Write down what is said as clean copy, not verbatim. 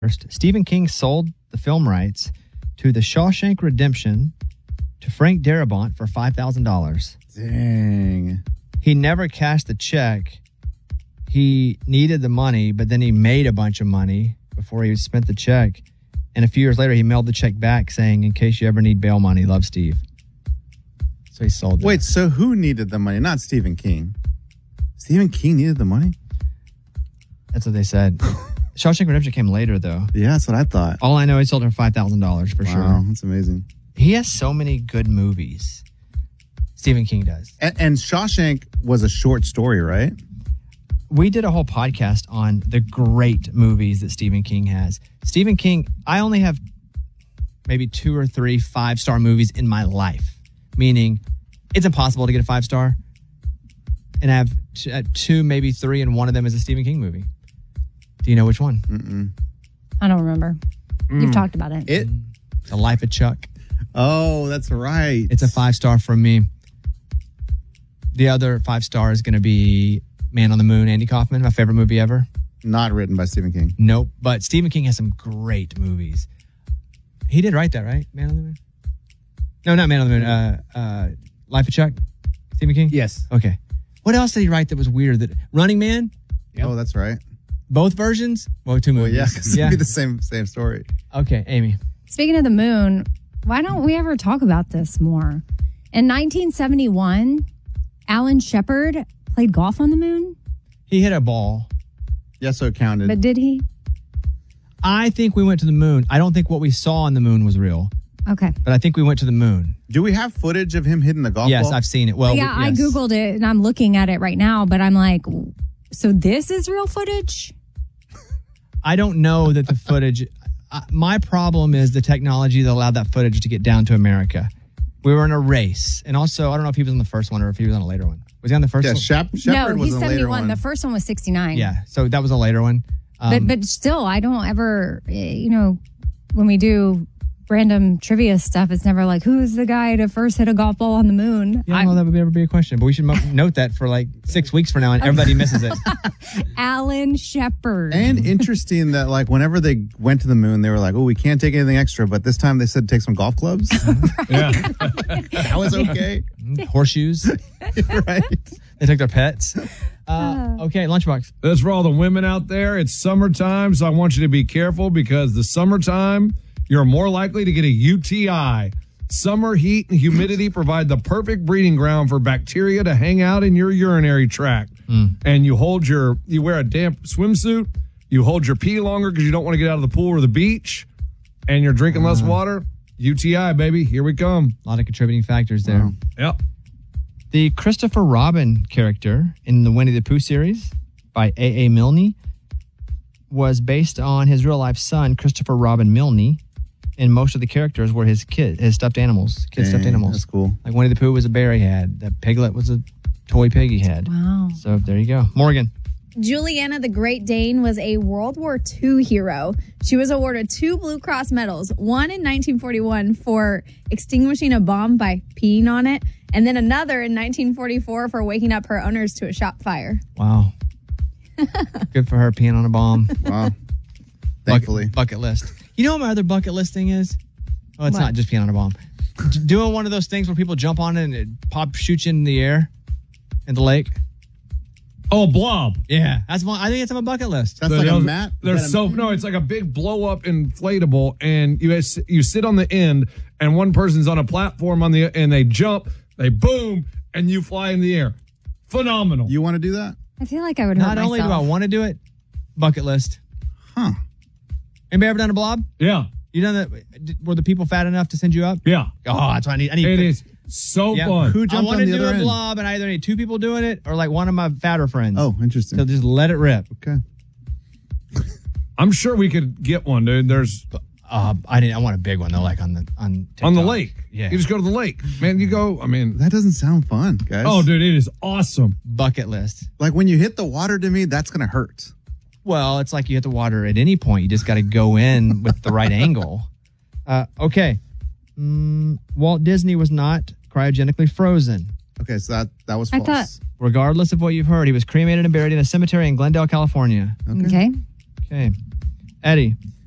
Stephen King sold the film rights to The Shawshank Redemption to Frank Darabont for $5,000. Dang. He never cashed the check. He needed the money, but then he made a bunch of money before he spent the check. And a few years later, he mailed the check back saying, in case you ever need bail money, love, Steve. So he sold it. Wait, so who needed the money? Not Stephen King. Stephen King needed the money? That's what they said. Shawshank Redemption came later, though. Yeah, that's what I thought. All I know, he sold her $5,000 for sure. Wow, that's amazing. He has so many good movies. Stephen King does. And Shawshank was a short story, right? We did a whole podcast on the great movies that Stephen King has. Stephen King, I only have maybe 2 or 3 5-star movies in my life, meaning it's impossible to get a 5-star. And I have 2, maybe 3, and one of them is a Stephen King movie. Do you know which one? Mm-mm. I don't remember. You've talked about it. The Life of Chuck. Oh, that's right. It's a 5-star from me. The other 5-star is going to be Man on the Moon, Andy Kaufman, my favorite movie ever. Not written by Stephen King. Nope. But Stephen King has some great movies. He did write that, right? Man on the Moon? No, not Man on the Moon. Life of Chuck? Stephen King? Yes. Okay. What else did he write that was weird? Running Man? Yep. Oh, that's right. Both versions? Well, 2 movies. Well, yeah, because it'd be the same story. Okay, Amy. Speaking of the moon, why don't we ever talk about this more? In 1971, Alan Shepard played golf on the moon. He hit a ball. Yeah, so it counted. But did he? I think we went to the moon. I don't think what we saw on the moon was real. Okay. But I think we went to the moon. Do we have footage of him hitting the golf ball? Yes, I've seen it. Well, yeah, yes. I Googled it and I'm looking at it right now, but I'm like, so this is real footage? I don't know that the footage... my problem is the technology that allowed that footage to get down to America. We were in a race. And also, I don't know if he was on the first one or if he was on a later one. Was he on the first one? Shepard was he's on the later 71. one. The first one was 69. Yeah, so that was a later one. But still, I don't ever, when we do random trivia stuff, it's never like, who's the guy to first hit a golf ball on the moon? Yeah, well, that would ever be a question. But we should note that for like 6 weeks from now and everybody misses it. Alan Shepard. And interesting that like whenever they went to the moon, they were like, oh, we can't take anything extra. But this time they said take some golf clubs. Yeah. That was okay. Horseshoes. Right. They took their pets. Okay, Lunchbox. That's for all the women out there. It's summertime, so I want you to be careful because the summertime, you're more likely to get a UTI. Summer heat and humidity provide the perfect breeding ground for bacteria to hang out in your urinary tract. And you wear a damp swimsuit, you hold your pee longer because you don't want to get out of the pool or the beach, and you're drinking less water. UTI, baby. Here we come. A lot of contributing factors there. Wow. Yep. The Christopher Robin character in the Winnie the Pooh series by A.A. Milne was based on his real-life son, Christopher Robin Milne, and most of the characters were his stuffed animals, stuffed animals. That's cool. Like Winnie the Pooh was a bear he had. That Piglet was a toy pig he had. Wow. So there you go. Morgan. Juliana the Great Dane was a World War II hero. She was awarded 2 Blue Cross medals, one in 1941 for extinguishing a bomb by peeing on it, and then another in 1944 for waking up her owners to a shop fire. Wow. Good for her peeing on a bomb. Wow. Thankfully. Bucket list. You know what my other bucket list thing is? Oh, it's What? not just peeing on a bomb. Doing one of those things where people jump on it and it shoots you in the air in the lake. Oh, blob. Yeah, that's one. I think it's on my bucket list. That's like a mat? It's like a big blow up inflatable, and you sit on the end, and one person's on a platform and they jump, they boom, and you fly in the air. Phenomenal. You want to do that? I feel like I would hurt Not only do I myself. want to do it, bucket list. Huh. Anybody ever done a blob? Yeah. You done that? Were the people fat enough to send you up? Yeah. Oh, that's what I need. It is so fun. Who I jumped want on to the do other a end? blob, and I either need 2 people doing it or like one of my fatter friends. Oh, interesting. So just let it rip. Okay. I'm sure we could get one, dude. There's I want a big one though, like on TikTok. on the lake. Yeah. You just go to the lake. Man, you go, I mean, That doesn't sound fun, guys. oh, dude, it is awesome. Bucket list. Like when you hit the water to me, that's going to hurt. Well, it's like you hit the water at any point. You just got to go in with the right angle. Okay. Walt Disney was not cryogenically frozen. Okay, so that was I false. thought- Regardless of what you've heard, he was cremated and buried in a cemetery in Glendale, California. Okay. Okay. Eddie.